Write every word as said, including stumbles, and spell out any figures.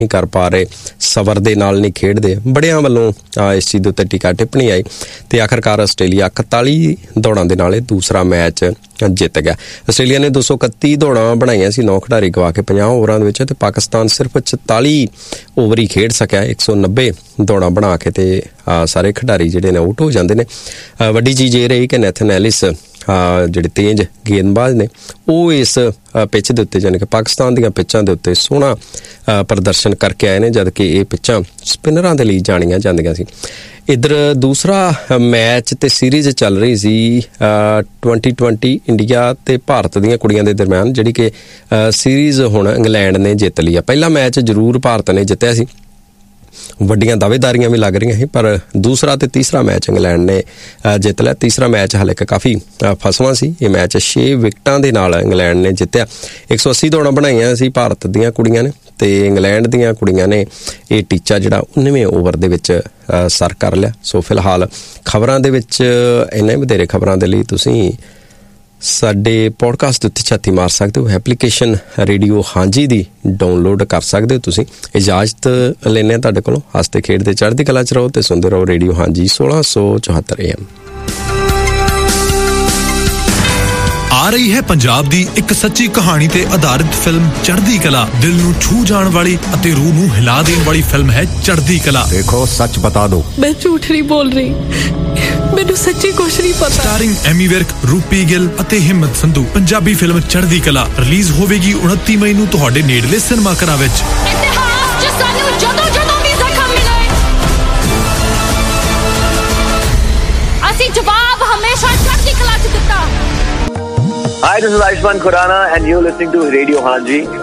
ਕਰ ਪਾ ਰਹੇ, ਸਬਰ ਦੇ ਨਾਲ ਨਹੀਂ ਖੇਡਦੇ। ਬੜਿਆਂ ਵੱਲੋਂ ਇਸ ਚੀਜ਼ ਦੇ ਉੱਤੇ ਟੀਕਾ ਟਿੱਪਣੀ ਆਈ ਅਤੇ ਆਖਰਕਾਰ ਆਸਟ੍ਰੇਲੀਆ ਇਕਤਾਲੀ ਦੌੜਾਂ ਦੇ ਨਾਲ ਇਹ ਦੂਸਰਾ ਮੈਚ ਜਿੱਤ ਗਿਆ। ਆਸਟ੍ਰੇਲੀਆ ਨੇ ਦੋ ਸੌ ਇਕੱਤੀ ਦੌੜਾਂ ਬਣਾਈਆਂ ਸੀ, ਨੌ ਖਿਡਾਰੀ ਗਵਾ ਕੇ ਪੰਜਾਹ ਓਵਰਾਂ ਦੇ ਵਿੱਚ, ਅਤੇ ਪਾਕਿਸਤਾਨ ਸਿਰਫ ਚੁਤਾਲੀ ਓਵਰ ਹੀ ਖੇਡ ਸਕਿਆ। ਇੱਕ ਸੌ ਨੱਬੇ ਦੌੜਾਂ ਬਣਾ ਕੇ ਅਤੇ ਸਾਰੇ ਖਿਡਾਰੀ ਜਿਹੜੇ ਨੇ ਆਊਟ ਹੋ ਜਾਂਦੇ ਨੇ। ਵੱਡੀ ਚੀਜ਼ ਇਹ ਰਹੀ ਕਿ ਨੈਥਨ ਐਲਿਸ ਜਿਹੜੇ ਤੇਜ਼ ਗੇਂਦਬਾਜ਼ ਨੇ ਉਹ ਇਸ ਪਿੱਚ ਦੇ ਉੱਤੇ, ਯਾਨੀ ਕਿ ਪਾਕਿਸਤਾਨ ਦੀਆਂ ਪਿੱਚਾਂ ਦੇ ਉੱਤੇ ਸੋਹਣਾ ਪ੍ਰਦਰਸ਼ਨ ਕਰਕੇ ਆਏ ਨੇ, ਜਦ ਕਿ ਇਹ ਪਿੱਚਾਂ ਸਪਿਨਰਾਂ ਦੇ ਲਈ ਜਾਣੀਆਂ ਜਾਂਦੀਆਂ ਸੀ। ਇੱਧਰ ਦੂਸਰਾ ਮੈਚ ਅਤੇ ਸੀਰੀਜ਼ ਚੱਲ ਰਹੀ ਸੀ ਟਵੈਂਟੀ ਟਵੈਂਟੀ ਇੰਡੀਆ ਅਤੇ ਭਾਰਤ ਦੀਆਂ ਕੁੜੀਆਂ ਦੇ ਦਰਮਿਆਨ, ਜਿਹੜੀ ਕਿ ਸੀਰੀਜ਼ ਹੁਣ ਇੰਗਲੈਂਡ ਨੇ ਜਿੱਤ ਲਈ ਆ। ਪਹਿਲਾ ਮੈਚ ਜ਼ਰੂਰ ਭਾਰਤ ਨੇ ਜਿੱਤਿਆ ਸੀ, ਵੱਡੀਆਂ ਦਾਅਵੇਦਾਰੀਆਂ ਵੀ ਲੱਗ ਰਹੀਆਂ ਸੀ, ਪਰ ਦੂਸਰਾ ਅਤੇ ਤੀਸਰਾ ਮੈਚ ਇੰਗਲੈਂਡ ਨੇ ਜਿੱਤ ਲਿਆ। ਤੀਸਰਾ ਮੈਚ ਹਾਲੇ ਕਿ ਕਾਫੀ ਫਸਵਾਂ ਸੀ। ਇਹ ਮੈਚ ਛੇ ਵਿਕਟਾਂ ਦੇ ਨਾਲ ਇੰਗਲੈਂਡ ਨੇ ਜਿੱਤਿਆ। ਇੱਕ ਸੌ ਅੱਸੀ ਦੌੜਾਂ ਬਣਾਈਆਂ ਸੀ ਭਾਰਤ ਦੀਆਂ ਕੁੜੀਆਂ ਨੇ, ਅਤੇ ਇੰਗਲੈਂਡ ਦੀਆਂ ਕੁੜੀਆਂ ਨੇ ਇਹ ਟੀਚਾ ਜਿਹੜਾ ਉਨਵੇਂ ਓਵਰ ਦੇ ਵਿੱਚ ਸਰ ਕਰ ਲਿਆ। ਸੋ ਫਿਲਹਾਲ ਖਬਰਾਂ ਦੇ ਵਿੱਚ ਇੰਨੇ ਵਧੇਰੇ ਖਬਰਾਂ ਦੇ ਲਈ ਤੁਸੀਂ ਸਾਡੇ ਪੋਡਕਾਸਟ ਦੇ ਉੱਤੇ ਛਾਤੀ ਮਾਰ ਸਕਦੇ ਹੋ। ਐਪਲੀਕੇਸ਼ਨ ਰੇਡੀਓ ਹਾਂਜੀ ਦੀ ਡਾਊਨਲੋਡ ਕਰ ਸਕਦੇ ਹੋ। ਤੁਸੀਂ ਇਜਾਜ਼ਤ ਲੈਂਦੇ ਤੁਹਾਡੇ ਕੋਲੋਂ। ਹੱਸਦੇ ਖੇਡਦੇ ਚੜ੍ਹਦੀ ਕਲਾ 'ਚ ਰਹੋ ਅਤੇ ਸੁਣਦੇ ਰਹੋ ਰੇਡੀਓ ਹਾਂਜੀ ਸੋਲਾਂ ਸੌ ਚੁਹੱਤਰ ਏ ਐਮ। ਆ ਰਹੀ ਹੈ ਪੰਜਾਬ ਦੀ ਇੱਕ ਸੱਚੀ ਕਹਾਣੀ ਤੇ ਆਧਾਰਿਤ ਫਿਲਮ ਚੜ੍ਹਦੀ ਕਲਾ। ਦਿਲ ਨੂੰ ਛੂ ਜਾਣ ਵਾਲੀ ਅਤੇ ਰੂਹ ਨੂੰ ਹਿਲਾ ਦੇਣ ਵਾਲੀ ਫਿਲਮ ਹੈ ਚੜ੍ਹਦੀ ਕਲਾ। ਦੇਖੋ ਸੱਚ ਬਤਾ ਦੋ, ਮੈਂ ਝੂਠ ਨਹੀਂ ਬੋਲ ਰਹੀ, ਮੈਨੂੰ ਸੱਚੀ ਕੁਛ ਨਹੀਂ ਪਤਾ। ਸਟਾਰਿੰਗ ਐਮੀ ਵਿਰਕ, ਰੂਪੀ ਗਿੱਲ ਅਤੇ ਹਿੰਮਤ ਸੰਧੂ। ਪੰਜਾਬੀ ਫਿਲਮ ਚੜ੍ਹਦੀ ਕਲਾ ਰਿਲੀਜ਼ ਹੋਵੇਗੀ ਉਨੱਤੀ ਮਈ ਨੂੰ ਤੁਹਾਡੇ ਨੇੜਲੇ ਸਿਨੇਮਾ ਘਰਾਂ ਵਿੱਚ। ਇਤਿਹਾਸ 'ਚ ਸਾਨੂੰ ਜਦੋਂ ਜਦੋਂ ਵੀ ਜ਼ਖਮ ਮਿਲੇ, ਅਸੀਂ ਜਵਾਬ ਹਮੇਸ਼ਾ ਚੜ੍ਹਦੀ ਕਲਾ 'ਚ ਦਿੱਤਾ। Hi, this is Ayushmann Khurrana and you're listening to Radio Hanji.